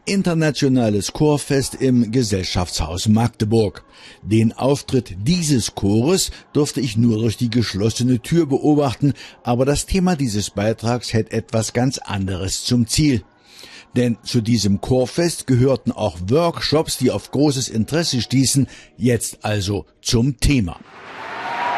Internationales Chorfest im Gesellschaftshaus Magdeburg. Den Auftritt dieses Chores durfte ich nur durch die geschlossene Tür beobachten, aber das Thema dieses Beitrags hätte etwas ganz anderes zum Ziel. Denn zu diesem Chorfest gehörten auch Workshops, die auf großes Interesse stießen, jetzt also zum Thema.